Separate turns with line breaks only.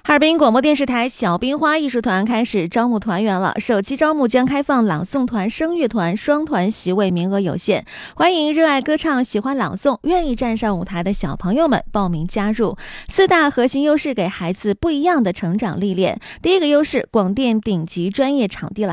哈尔滨广播电视台小冰花艺术团开始招募团员了，首期招募将开放朗诵团、声乐团双团席位，名额有限，欢迎热爱歌唱、喜欢朗诵、愿意站上舞台的小朋友们报名加入。4大核心优势给孩子不一样的成长历练。第一个优势，广电顶级专业场地来